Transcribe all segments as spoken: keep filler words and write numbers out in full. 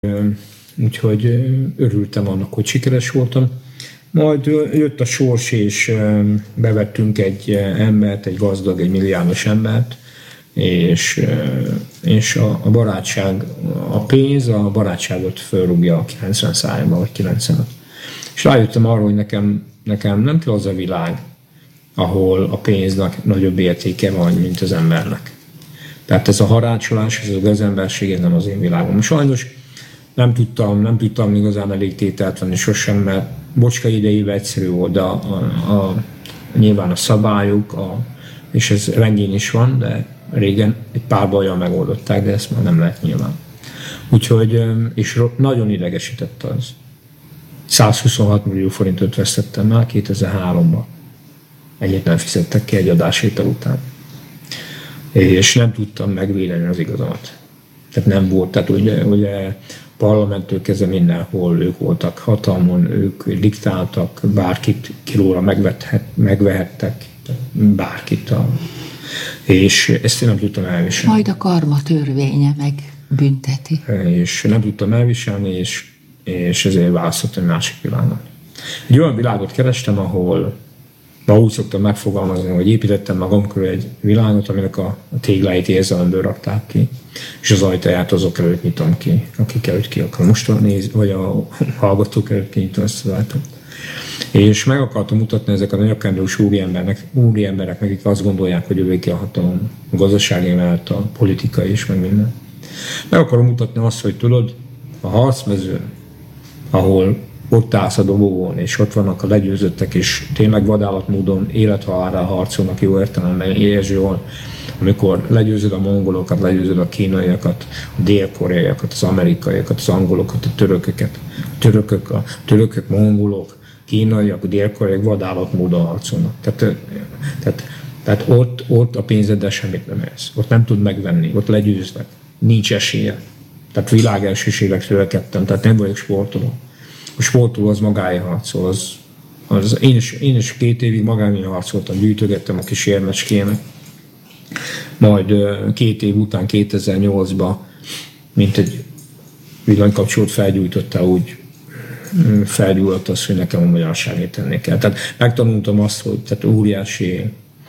Úgyhogy örültem annak, hogy sikeres voltam. Majd jött a sors, és bevettünk egy embert, egy gazdag, egy milliárdos embert, és, és a, a barátság, a pénz a barátságot fölrúgja a kilencven százalékba, vagy kilencvenöt. És rájöttem arra, hogy nekem, nekem nem kell az a világ, ahol a pénznek nagyobb értéke van, mint az embernek. Tehát ez a harácsolás, ez a gazemberség, ez nem az én világom. Sajnos nem tudtam, nem tudtam igazán elég tételt venni sosem, mert Bocska idejében egyszerű volt, de a, a, a, nyilván a szabályok, a, és ez rendjén is van, de régen egy pár bajjal megoldották, de ezt már nem lehet nyilván. Úgyhogy, és nagyon idegesített az. százhuszonhat millió forintot vesztettem már kétezer-háromban. Ennyit nem fizettek ki egy adásvétel után. És nem tudtam megvédeni az igazamat. Tehát nem volt, tehát ugye, ugye parlamenttől kezdve mindenhol ők voltak hatalmon, ők diktáltak, bárkit kilóra megvehettek, bárkit. A, és ezt én nem tudtam elviselni. Majd a karma törvénye megbünteti. És nem tudtam elviselni, és, és ezért választottam egy másik világot. Egy olyan világot kerestem, ahol ma úgy szoktam megfogalmazni, hogy építettem magam körül egy világot, aminek a, a tégláit érzelemből rakták ki, és az ajtaját azok előtt nyitom ki, akik előtt ki akar. Most néz, vagy a hallgatók előtt kinyitom ezt az ajtót. És meg akartam mutatni ezek a nyakkendős úriemberek, úriemberek, akik azt gondolják, hogy ővék a hatalom, a gazdasági mellett, a politikai is, meg minden. Meg akarom mutatni azt, hogy tudod, a harcmezőn, ahol ott állsz a dobogón, és ott vannak a legyőzöttek, és tényleg vadállatmódon élethalálra harcolnak, jó értelemben értsd jól, amikor legyőzöd a mongolokat, legyőzöd a kínaiakat, a dél-koreaiakat, az amerikaiakat, az angolokat, a törököket, a törökök, a törökök, mongolok, kínaiak, a dél-koreaiak vadállatmódon harcolnak. Tehát, tehát, tehát ott, ott a pénzeddel semmit nem érsz. Ott nem tud megvenni, ott legyőznek. Nincs esélye. Tehát világelsőségek törekedtem, tehát nem vagyok sportoló. A sportoló az magáért harcol. Az, az, én, is, én is két évig magáért harcoltam, gyűjtögettem a kis érmecskének. Majd két év után, kétezer-nyolcban, mint egy villanykapcsolót felgyújtotta, úgy felgyújtott az, hogy nekem a magyarságét tenni kell. Tehát megtanultam azt, hogy tehát óriási,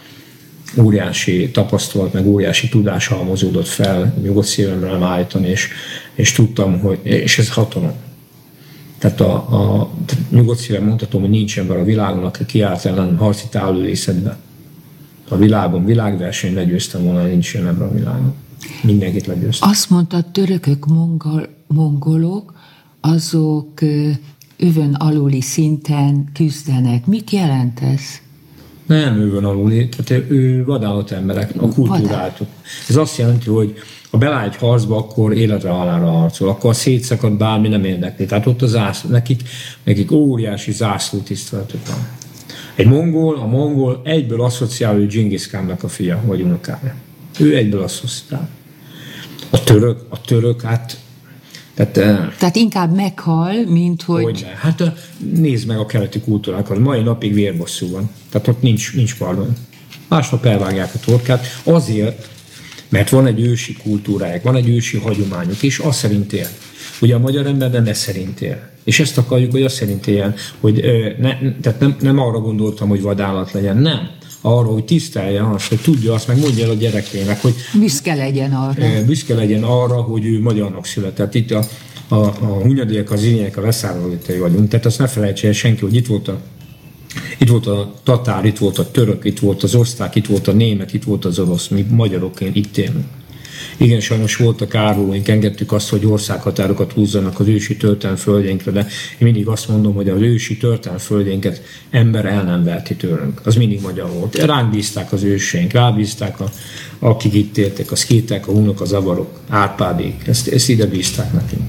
óriási tapasztalat, meg óriási tudás halmozódott fel nyugodt szívemre állítani, és, és tudtam, hogy, és ez hatalom. Tehát a, a tehát nyugodt szívem mondhatom, hogy nincs ember a világon, aki kiállt ellen harci távlővészetben. A világon, világversenyt legyőztem volna, nincs ilyen ebben a világon. Mindenkit legyőztem. Azt mondta, törökök, mongol, mongolok, azok övön aluli szinten küzdenek. Mit jelent ez? Nem övön aluli, tehát ő vadállat emberek, a kultúrátok. Ez azt jelenti, hogy ha beláll egy harcba, akkor életre halálra harcol, akkor szétszakad, bármi nem érdekli. Tehát ott a zászló, nekik, nekik óriási zászlótiszteletük van. Egy mongol, a mongol egyből asszociál, hogy Dzsingisz Kánnak a fia, vagy unokája. Ő egyből asszociál. A török, a török, hát... Tehát, tehát inkább meghal, mint hogy... hogy hát nézd meg a keleti kultúrákat, mai napig vérbosszú van. Tehát ott nincs, nincs pardon. Másnap elvágják a torkát, azért, mert van egy ősi kultúrájuk, van egy ősi hagyományuk, és azt szerint él. Ugye a magyar ember nem ez szerint él. És ezt akarjuk, hogy azt szerint éljen, hogy ne, tehát nem, nem arra gondoltam, hogy vadállat legyen, nem. Arra, hogy tisztelje azt, hogy tudja azt, meg mondja el a gyerekének, hogy büszke legyen arra. Büszke legyen arra, hogy ő magyarnak született. Itt a, a, a hunyadiek, az ínyek, a leszármazottai vagyunk. Tehát azt ne felejtse el senki, hogy itt volt a Itt volt a tatár, itt volt a török, itt volt az osztrák, itt volt a német, itt volt az orosz, mi magyarokként itt élünk. Igen, sajnos voltak árulóink, engedtük azt, hogy országhatárokat húzzanak az ősi történelmi földjeinkre, de én mindig azt mondom, hogy az ősi történelmi földjeinket ember el nem verti tőlünk. Az mindig magyar volt. Ránk bízták az őseink, rábízták, a, akik itt éltek, a szkétek, a hunok, a zavarok, Árpádék, ezt, ezt ide bízták nekünk.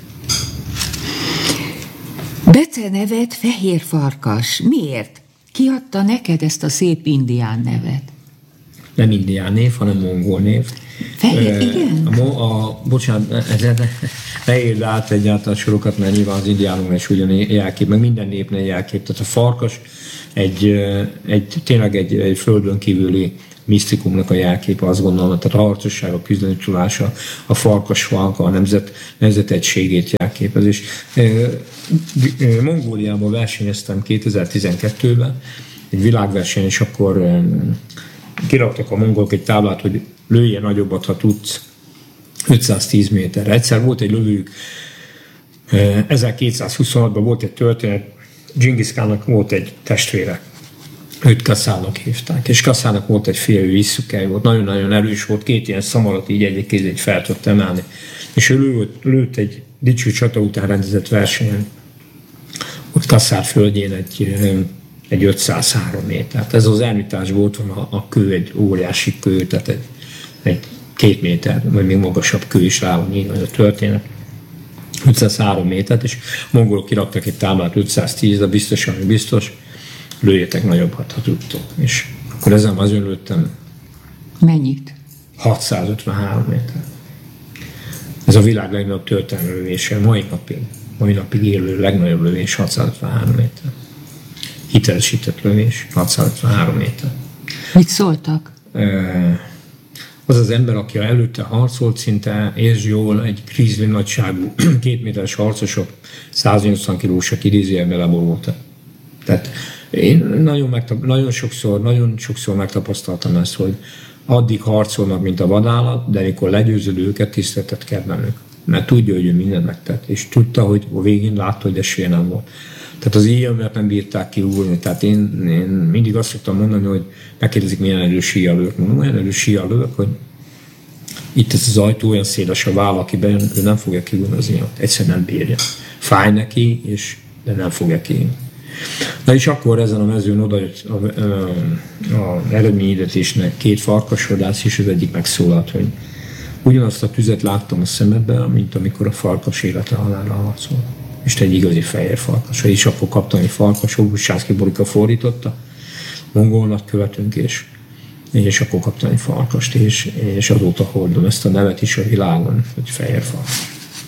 Becenevet Fehér Farkas. Miért? Ki adta neked ezt a szép indián nevet? Nem indián név, hanem mongol név. Fehér, uh, igen? A, a, bocsánat, ez, ne érd át egyáltalán sorokat, mert nyilván az indiánoknak is ugyan jelkép, meg minden népnél jelkép. Tehát a farkas egy, egy, tényleg egy, egy földön kívüli misztikumnak a jelképe, azt gondolom, tehát a harcosság, a küzdeni tudása, a farkasfalka, a nemzet, nemzet egységét jelképez. És e, e, Mongóliában versenyeztem kétezer-tizenkettőben, egy világverseny, és akkor e, kiraktak a mongolok egy táblát, hogy lője nagyobbat, ha tudsz, ötszáztíz méterre. Egyszer volt egy lövőjük, e, ezerkétszázhuszonhatban volt egy történet, Dzsingisz Kánnak volt egy testvére, őt Kaszának hívták, és Kaszának volt egy fél, ő iszukely volt, nagyon-nagyon erős volt, két ilyen szamarat így egy kézét fel tudott emelni. És ő lőtt, lőtt egy dicső csata után rendezett versenyen, ott Kaszár földjén egy, egy ötszázhárom métert. Ez az ermitás volt, van a, a kő, egy óriási kő, tehát egy, egy két méter, vagy még magasabb kő is rá van így a történet. ötszázhárom métert, és mongolok kiraktak egy táblát ötszáztíz, de biztos, ami biztos, lőjetek nagyobbat, ha tudtok. És akkor ezen az lőttem. Mennyit? hatszázötvenhárom méter. Ez a világ legnagyobb történelmi lövése, mai napig, mai napig élő legnagyobb lövés, hatszázötvenhárom méter. Hitelesített lövés, hatszázötvenhárom méter. Mit szóltak? Az az ember, aki előtte harcolt, szinte értsd jól, egy grizzly nagyságú, két méteres harcosok, száznyolcvan kilósak idézőjelben leborultak. Tehát én nagyon, megtap- nagyon, sokszor, nagyon sokszor megtapasztaltam ezt, hogy addig harcolnak, mint a vadállat, de amikor legyőzöd őket, tiszteletet kell bennük. Mert tudja, hogy ő mindent megtett, és tudta, hogy a végén látta, hogy esélye nem volt. Tehát az íjjelmet nem bírták kiúrni. Tehát én, én mindig azt szoktam mondani, hogy megkérdezik, milyen erős síjjal lövök. Mondom, olyan erős síjjal lövök, hogy itt ez az ajtó olyan széles a váll, aki bejön, ő nem fogja kiúrni az íjat. Egyszerűen nem bírja. Fáj neki, és, de nem fogja kiúrni. Na és akkor ezen a mezőn oda jött az eredményhirdetésnek két farkasvadász, és az egyik megszólalt, hogy ugyanazt a tüzet láttam a szemedben, mint amikor a farkas élete halálra harcol. És te egy igazi fehér farkas. És akkor kaptam egy farkas, Obusászki Borika fordította, mongol nagykövetünk, és, és akkor kaptam egy farkast, és, és azóta hordom ezt a nevet is a világon, hogy fehér farkas.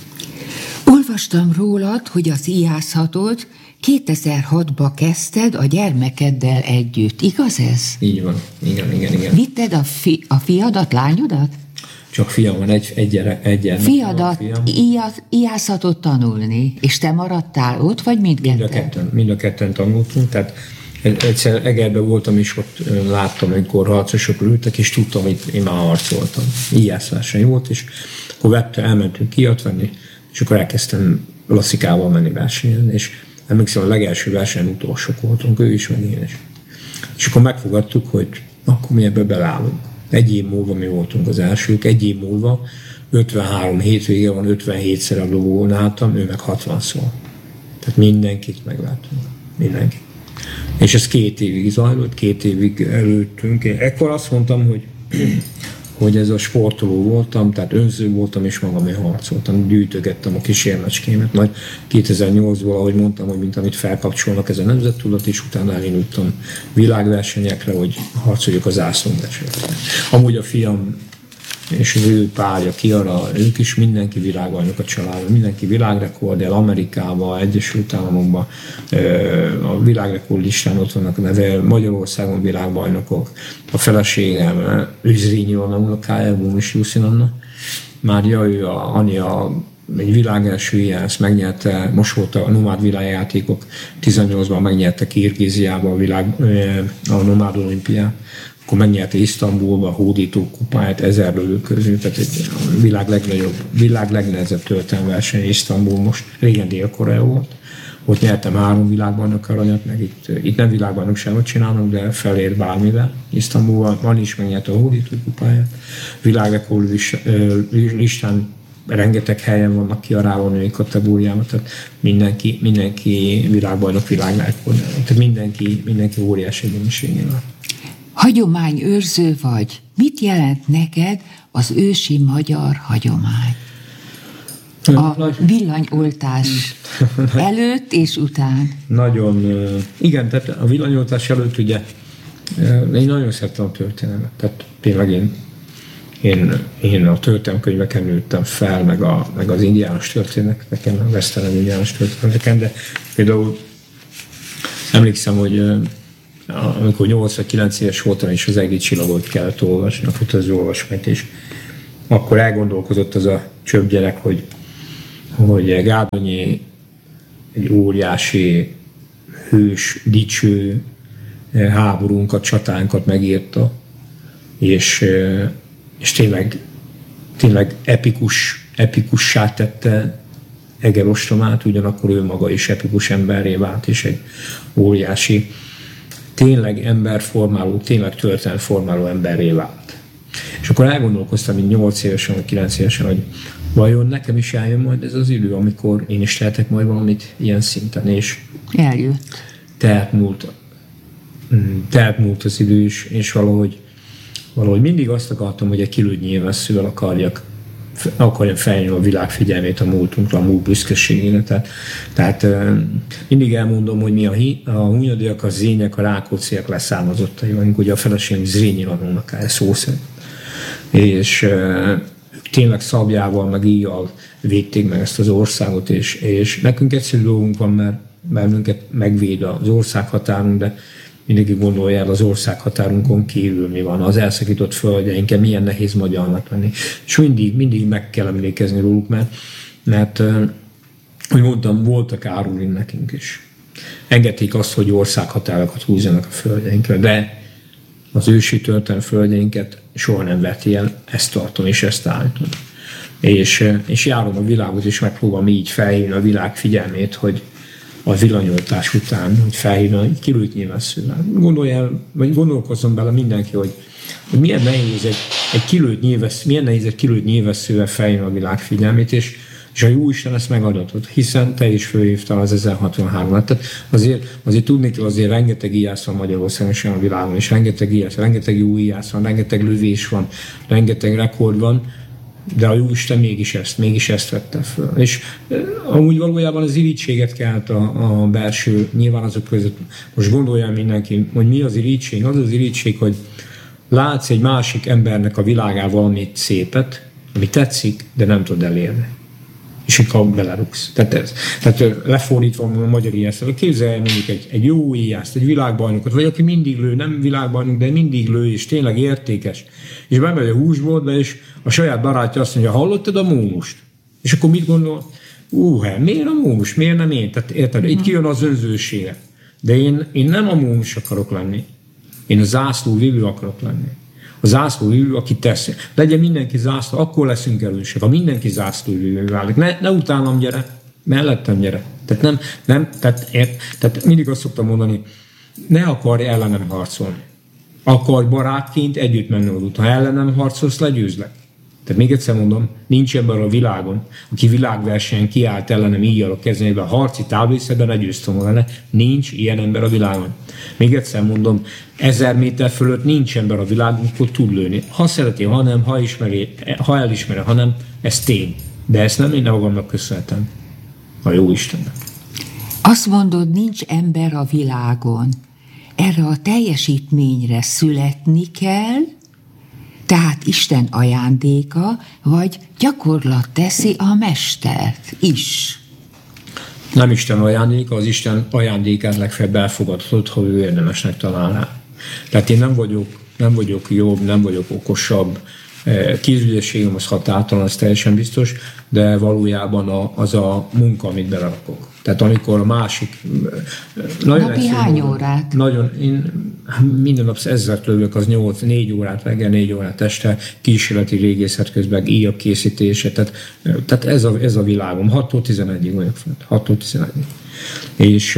Olvastam rólad, hogy az íjászhatot kétezer-hatban kezdted a gyermekeddel együtt. Igaz ez? Így van. Igen, igen, igen. Vitted a, fi- a fiadat, lányodat? Csak fiam van, egy, egy gyerek. Egy gyermek, fiadat íjászhatott tanulni, és te maradtál ott, vagy mindketten? Mind a ketten, mind a ketten tanultunk, tehát egyszer Egerben voltam, és ott láttam, amikor harcosok ültek, és tudtam, hogy én már harcoltam. Íjászverseny volt, és akkor vette, elmentünk kijat venni, és akkor elkezdtem Lasszikával menni versenyen, és emlékszem, a legelső versenyen utolsók voltunk, ő is, meg én is. És akkor megfogadtuk, hogy akkor mi ebbe belállunk. Egy év múlva mi voltunk az elsők, egy év múlva ötvenhárom hétvége van, ötvenhétszer a lóvón álltam, ő meg hatvanszor. Tehát mindenkit megláttunk. Mindenkit. És ez két évig zajlott, két évig előttünk. Én ekkor azt mondtam, hogy, hogy ez a sportoló voltam, tehát önző voltam, és magam én harcoltam, gyűjtögettem a kis érmecskémet. Majd kétezer-nyolcban, ahogy mondtam, hogy mint amit felkapcsolnak ez a nemzettudat, és utána elindultam világversenyekre, hogy harcoljuk az zászlóversenyekre. Amúgy a fiam és az ő párja, Kiara, ők is mindenki világbajnok a családban, mindenki világrekordjel, Amerikában, Egyesült Államokban, a világrekord listán ott vannak a neve, Magyarországon világbajnokok, a feleségem, Üzrényi Anna unokája, Bómis Jussin Anna, Mária, ő a Anya, egy világelső íjász, megnyerte, most volt a Nomád világjátékok, tizennyolcban megnyerte Kirgíziában a, világ, a Nomád olimpiát, akkor megnyerte Isztambulba a hódító kupáját ezer lövő közül, tehát egy világ legnagyobb, világ legnehezebb történelmi verseny Isztambul most, régen Dél-Korea volt. Ott nyertem három világbajnok aranyat, meg itt, itt nem világbajnokságot csinálnak, de felér bármivel. Isztambulban van is megnyerte a hódító kupáját. Világrekord listán rengeteg helyen vannak kiarálva női kategóriában, tehát mindenki, mindenki világbajnok, világrekord. Tehát mindenki, mindenki óriási egyenlőségével. Hagyományőrző vagy. Mit jelent neked az ősi magyar hagyomány? A villanyoltás előtt és után. Nagyon, igen, tehát a villanyoltás előtt ugye én nagyon szeretem a történelmet. Tehát tényleg én, én, én a történelemkönyveken nőttem fel, meg, a, meg az indiános történeteken, a western indiános történeteken, de például emlékszem, hogy amikor nyolc vagy kilenc éves voltam, és az egész csillagot kellett olvasni, a Futazó olvasmányt, és akkor elgondolkozott az a csöpgyerek, hogy, hogy Gárdonyi egy óriási, hős, dicső háborúnkat, csatánkat megírta, és, és tényleg, tényleg epikus, epikussá tette Eger ostromát, ugyanakkor ő maga is epikus emberré vált, és egy óriási, tényleg emberformáló, tényleg történetformáló emberré vált. És akkor elgondolkoztam, mint nyolc évesen, vagy kilenc évesen, hogy vajon nekem is eljön majd ez az idő, amikor én is tehetek majd valamit ilyen szinten, és eljött. Tehát múlt, tehát múlt az idő is, és valahogy, valahogy mindig azt akartam, hogy egy kilődnyilvesszővel akarjak akarjam felnyúlni a világ figyelmét a múltunkra, a múlt büszkeségére. Tehát, tehát mindig elmondom, hogy mi a, a hunyadiak, a zények, a rákócziak leszármazottai vagyunk, ugye a feleségünk Zrínyi Lanónak áll szó szerint. És tényleg szabjával, meg íjjal védték meg ezt az országot, és, és nekünk egyszerű dolgunk van, mert bennünket megvéd az országhatárunk, de mindenki gondolja el az országhatárunkon kívül mi van, az elszakított földjeinken, milyen nehéz magyarnak lenni. És mindig, mindig meg kell emlékezni róluk, mert, mert hogy mondtam, voltak árulin nekünk is. Engedték azt, hogy országhatárokat húzjanak a földjeinkre, de az ősi történelmi földjeinket soha nem veti el, ezt tartom és ezt állítom. És, és járom a világot, és megpróbálom így felhívni a világ figyelmét, hogy a villanyoltás után, hogy felhívna egy kilőtt-nyilvesszővel. Gondolj el, vagy gondolkozzon bele mindenki, hogy, hogy milyen nehéz egy, egy kilőtt nyilvesz, milyen nehéz egy kilőtt nyilvesszővel felhívni a világ figyelmét, és, és a Jóisten ezt megadatott, hiszen te is fölhívtál az ezerhatvanhárom-at. Tehát azért, azért tudni kell, azért rengeteg íjász van Magyarországon és a világon, és rengeteg íjász, rengeteg jó íjász van, rengeteg lövés van, rengeteg rekord van, de a Jóisten mégis ezt, mégis ezt vette föl. És amúgy valójában az irítséget kelt a, a belső, nyilván azok között, most gondolja mindenki, hogy mi az irítség. Az az irítség, hogy látsz egy másik embernek a világában valamit szépet, ami tetszik, de nem tud elérni. És akkor belerugsz. Tehát, ez, tehát lefordítva a magyar íjászra, képzelj mondjuk egy, egy jó íjászt, egy világbajnokot, vagy aki mindig lő, nem világbajnok, de mindig lő, és tényleg értékes. És bemegy a húsboltba, és a saját barátja azt mondja, hallottad a mómust? És akkor mit gondol? Ú, hát miért a mómus? Miért nem én? Tehát érted? Itt kijön az önzősége. De én, én nem a mómus akarok lenni. Én a zászlóvivő akarok lenni. A zászlóvivő, aki tesz. Legyen mindenki zászló, akkor leszünk erősek. Ha mindenki zászlóvivő válik. Ne, ne utánam gyere, mellettem gyere. Tehát, nem, nem, tehát, ért, tehát mindig azt szoktam mondani, ne akarj ellenem harcolni. Akarj barátként együtt menni az út. Ha ellenem harcolsz, legyőzlek. Tehát még egyszer mondom, nincs ebben a világon, aki világversenyen kiállt ellenem íjjal a kezébe, a harci táblészetben legyőztem volna. Nincs ilyen ember a világon. Még egyszer mondom, ezer méter fölött nincs ember a világon, akkor tud lőni. Ha szereti, ha nem, ha, ismeri, ha elismeri, ha nem, ez tény. De ezt nem én magamnak köszönhetem. A jó Istennek. Azt mondod, nincs ember a világon. Erre a teljesítményre születni kell, tehát Isten ajándéka, vagy gyakorlat teszi a mestert is. Nem Isten ajándéka, az Isten ajándékát legfeljebb elfogadhatod, ha ő érdemesnek talál rá. Tehát én nem vagyok, nem vagyok jobb, nem vagyok okosabb, kézügyességem az hatátalan, az teljesen biztos, de valójában az a munka, amit belerakok. Tehát amikor a másik... Napi hány órát? Nagyon, én minden nap ezret lövök, az nyolc, négy órát reggel, négy órát este, kísérleti régészet közben, íjak készítése, tehát, tehát ez, a, ez a világom. hattól tizenegyig vagyok fent, hattól tizenegyig. És,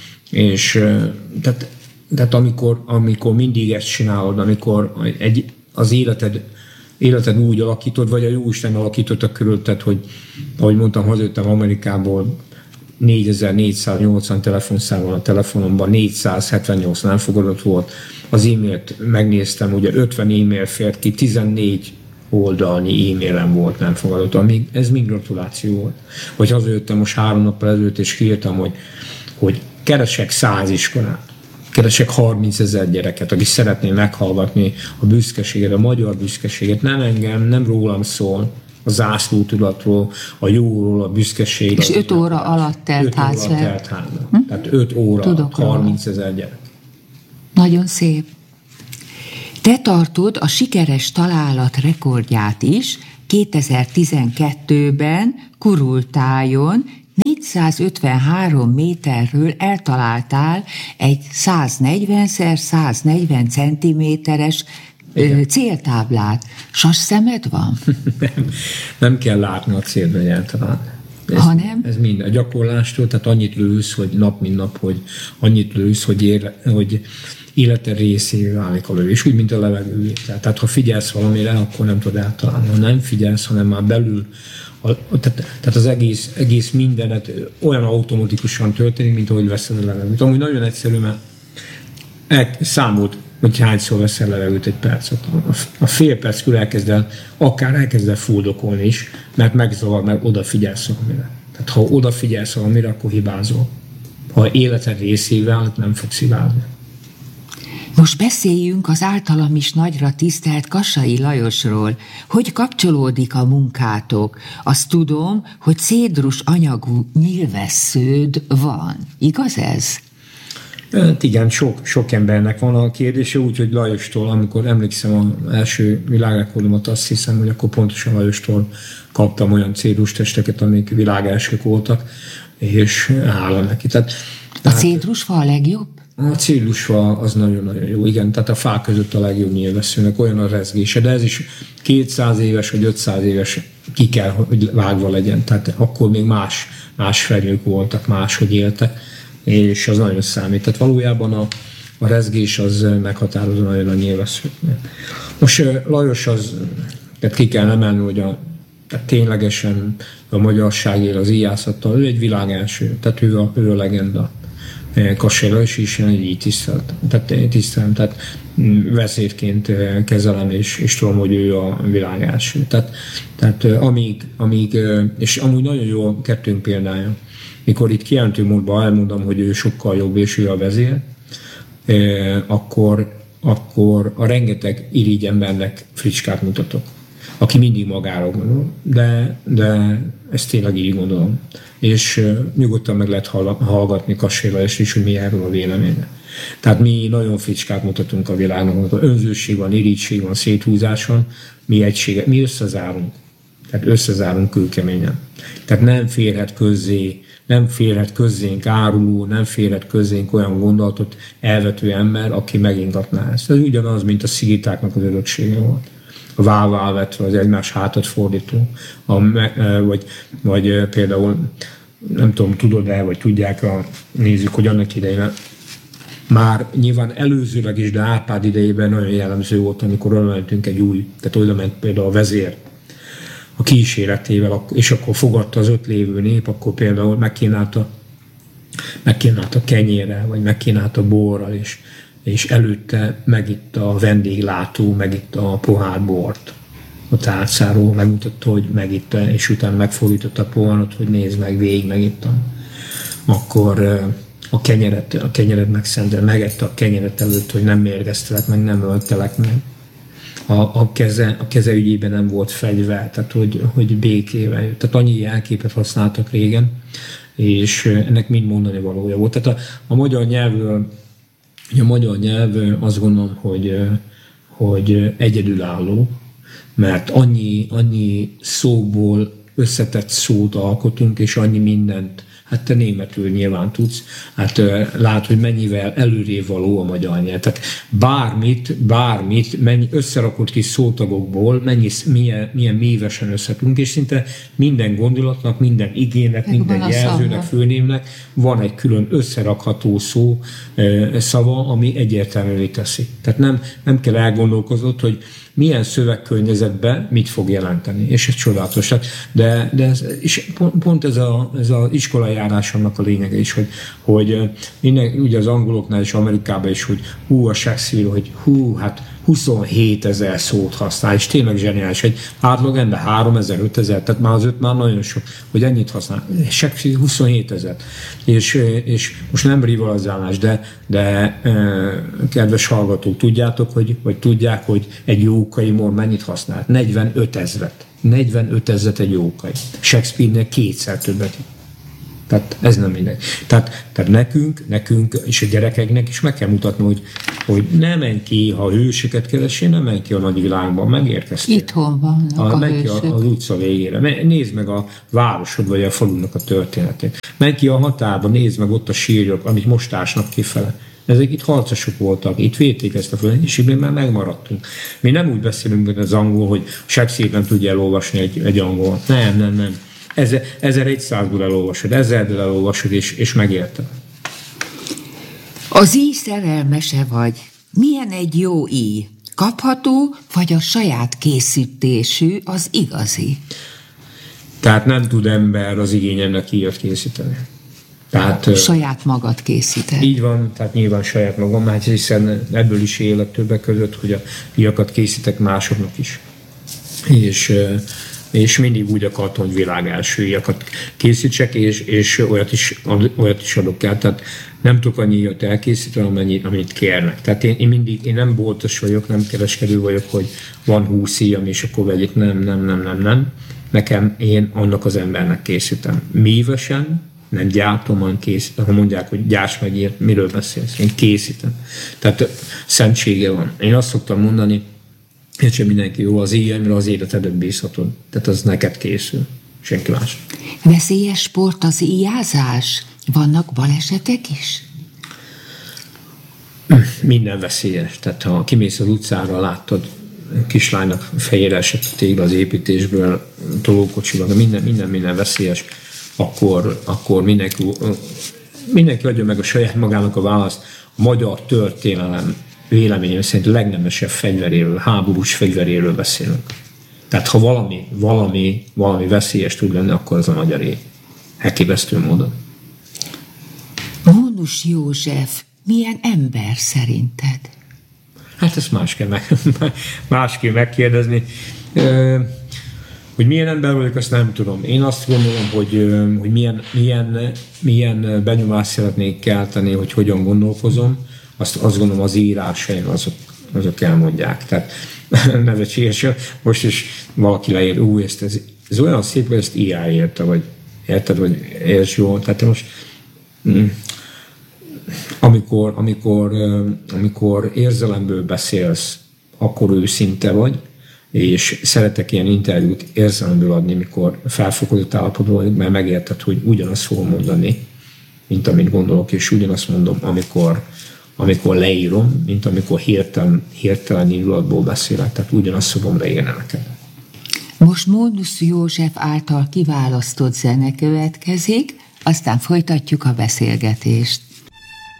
és tehát, tehát amikor, amikor mindig ezt csinálod, amikor egy, az életed életed úgy alakítod, vagy a Jóisten alakította körülted, hogy ahogy mondtam, hazajöttem Amerikából, négyezer-négyszáznyolcvan telefonszám van a telefonomban, négyszázhetvennyolc nem fogadott volt. Az e-mailt megnéztem, ugye ötven e-mail fért ki, tizennégy oldalnyi e-mailem volt nem fogadott. Amíg, ez még gratuláció volt. Hogy hazajöttem most három nappal előtt, és kiírtam, hogy, hogy keresek száz iskolát. Keresek harmincezer gyereket, aki szeretné meghallgatni a büszkeséget, a magyar büszkeséget. Nem engem, nem rólam szól, a zászlótudatról, a jóról, a büszkeségről. És öt óra alatt telt ház. Hm? Tehát öt óra, harmincezer gyerek. Nagyon szép. Te tartod a sikeres találat rekordját is, kétezer-tizenkettőben Kurultájon négyszázötvenhárom méterről eltaláltál egy száznegyven szer száznegyven centiméteres ö, céltáblát. Sas szemed van? nem, nem kell látni a célt egyáltalán. Ez, Hanem? Ez mind a gyakorlástól, tehát annyit lősz, hogy nap mint nap, hogy annyit lősz, hogy, ér, hogy élete részévé válik a lövés, úgy, mint a levegő. Tehát ha figyelsz valamire, akkor nem tudod eltalálni. Ha nem figyelsz, hanem már belül, a, tehát, tehát az egész, egész mindenet olyan automatikusan történik, mint ahogy veszed a levegőt. Amúgy nagyon egyszerű, mert el, számolt, hogy hányszor veszel levegőt egy percet. A fél perc körül elkezd el, akár elkezd el fuldokolni is, mert megzavar, mert odafigyelsz valamire. Tehát ha odafigyelsz valamire, akkor hibázol. Ha életed részével, nem fogsz hibázni. Most beszéljünk az általam is nagyra tisztelt Kassai Lajosról. Hogy kapcsolódik a munkátok? Azt tudom, hogy cédrus anyagú nyilvessződ van. Igaz ez? Hát igen, sok, sok embernek van a kérdése, úgyhogy Lajostól, amikor emlékszem az első világrekordomat, azt hiszem, hogy akkor pontosan Lajostól kaptam olyan cédrustesteket, amik világelsők voltak, és hála neki. Tehát, a cédrusfa a legjobb? A cédrusfa az nagyon-nagyon jó, igen, tehát a fák között a legjobb nyilvesszőnek, olyan a rezgése, de ez is kétszáz éves vagy ötszáz éves ki kell, hogy vágva legyen, tehát akkor még más, más fenyők voltak, máshogy éltek, és az nagyon számít. Tehát valójában a, a rezgés az meghatározó nagyon a nyilvesszőknél. Most Lajos az, tehát ki kell emelni, hogy a, tehát ténylegesen a magyarságért az íjászattal, ő egy világ első, tehát ő a, ő a legenda. Kassai Lajos is így tisztelt, tehát tisztelem, tehát vezérként kezelem, és, és tudom, hogy ő a világ első. Tehát, tehát amíg, amíg, és amúgy nagyon jó a kettőnk példája, mikor itt kijelentő módban elmondom, hogy ő sokkal jobb, és ő a vezér, akkor, akkor a rengeteg irigy embernek fricskát mutatok, aki mindig magára gondol, de, de ezt tényleg így gondolom. És nyugodtan meg lehet hallgatni Kassai Lajos is, hogy mi erről a véleménye. Tehát mi nagyon fricskát mutatunk a világnak, amikor önzőség van, irigység van, széthúzás van, mi egységet, mi összezárunk. Tehát összezárunk kőkeményen. Tehát nem férhet közzé, nem férhet közzénk áruló, nem férhet közzénk olyan gondolatot elvető ember, aki megingatná ezt. Ez ugyanaz, mint a szigitáknak az öröksége volt. A válválvetve, az egymás hátat fordító, a, vagy, vagy például, nem tudom, tudod-e, vagy tudják a nézzük, hogy annak idején már nyilván előzőleg is, de Árpád idejében nagyon jellemző volt, amikor oda mentünk egy új, tehát oda ment például a vezér a kíséretével, és akkor fogadta az öt lévő nép, akkor például megkínálta, megkínálta kenyérrel, vagy megkínálta borral, és és előtte megitta a vendéglátó, megitta a pohár bort a tálcáról, megmutatta, hogy megitta, és utána megfordította a poharat, hogy nézd meg, végig megittam. Akkor a kenyeret, a kenyeret megszentelt, megette a kenyeret előtt, hogy nem mérgeztelek meg, nem öltelek meg. A, a, keze, a keze ügyében nem volt fegyver, tehát hogy, hogy békével. Tehát annyi jelképet használtak régen, és ennek mind mondani valója volt. Tehát a, a magyar nyelvről A magyar nyelv azt gondolom, hogy, hogy egyedülálló, mert annyi, annyi szóból összetett szót alkotunk, és annyi mindent, hát te németül nyilván tudsz, hát lát, hogy mennyivel előrébb való a magyar nyelv. Tehát bármit, bármit, mennyi összerakott kis szótagokból, mennyi, milyen, milyen mélyesen összetudunk, és szinte minden gondolatnak, minden igének, meg minden jelzőnek, főnévnek van egy külön összerakható szó, szava, ami egyértelművé teszi. Tehát nem, nem kell elgondolkoznod, hogy milyen szövegkörnyezetben mit fog jelenteni, és ez csodálatos. De, de ez, és pont, pont ez, a, ez az iskolajárásomnak a lényege is, hogy, hogy minden, ugye az angoloknál és Amerikában is, hogy hú, a Shakespeare, hogy hú, hát huszonhét ezer szót használ, és tényleg zseniális, egy átlag ember háromezer, ötezer, tehát már az öt már nagyon sok, hogy ennyit használ. Shakespeare huszonhét ezer. És, és most nem rivalizálás, de, de kedves hallgatók, tudjátok, hogy, vagy tudják, hogy egy jókai mor mennyit használt? negyvenöt ezret. negyvenöt ezret egy jókai. Shakespeare-nek kétszer többet. Tehát ez nem mindegy. Tehát, tehát nekünk, nekünk és a gyerekeknek is meg kell mutatni, hogy, hogy ne menj ki, ha hősöket keresél, nem menj ki a nagyvilágban, megérkeztél. Itthon vannak a, a menj ki az utca végére. Nézd meg a városod vagy a falunak a történetét. Menj ki a határba, nézd meg ott a sírjok, amit most ásnak kifele. Ezek itt harcosok voltak, itt védték ezt a földet, és így már megmaradtunk. Mi nem úgy beszélünk, mint az angol, hogy Shakespeare nem tudja elolvasni egy, egy angol. Nem, nem, nem. ezerszázból elolvasod, ezerből elolvasod, és, és megérted. Az íj szerelmese vagy. Milyen egy jó íj? Kapható, vagy a saját készítésű, az igazi? Tehát nem tud ember az igényemnek íjat készíteni. Tehát, saját magad készíteni. Így van, tehát nyilván saját magam, hát hiszen ebből is élek többek között, hogy a íjakat készítek másoknak is. És... és mindig úgy akartam, hogy világ első íjakat készítsek, és, és olyat, is, olyat is adok el. Tehát nem tudok annyi íjat elkészíteni, amennyit, amennyit kérnek. Tehát én, én mindig, én nem boltos vagyok, nem kereskedő vagyok, hogy van húsz íjam, és akkor vegyek. Nem, nem, nem, nem, nem. Nekem én annak az embernek készítem. Mívesen, nem gyártom, hanem készítem. Ha mondják, hogy gyárts meg ilyet, miről beszélsz? Én készítem. Tehát szentsége van. Én azt szoktam mondani, és sem mindenki jó, az íjaimra az életedet bízhatod. Tehát az neked készül. Senki más. Veszélyes sport az íjázás? Vannak balesetek is? Minden veszélyes. Tehát ha kimész az utcára, láttad kislánynak fejére esett a tégla az építésből, tolókocsival, minden, minden, minden veszélyes, akkor, akkor mindenki, mindenki adja meg a saját magának a választ. A magyar történelem véleményem szerint legnemesebb fegyveréről, háborús fegyveréről beszélünk. Tehát ha valami, valami, valami veszélyes tud lenni, akkor az a magyaré. Elképesztő módon. Mónus József, milyen ember szerinted? Hát ezt más kell, meg, más kell megkérdezni. Hogy milyen ember vagyok, azt nem tudom. Én azt gondolom, hogy, hogy milyen, milyen, milyen benyomást szeretnék kelteni, hogy hogyan gondolkozom. Azt, azt gondolom, az írásaim azok, azok elmondják. Tehát nevetséges. Most is valaki leír, ú, ezt, ez, ez olyan szép, hogy ezt í á érte, vagy érted, vagy érts jól. Tehát most mm, amikor, amikor, amikor érzelemből beszélsz, akkor őszinte vagy, és szeretek ilyen interjút érzelemből adni, mikor felfokozott állapotban vagy, mert megérted, hogy ugyanazt fogom mondani, mint amit gondolok, és ugyanazt mondom, amikor amikor leírom, mint amikor hirtelen, hirtelen indulatból beszélek. Tehát ugyanazt fogom leírni neked. Most Mónus József által kiválasztott zene következik, aztán folytatjuk a beszélgetést.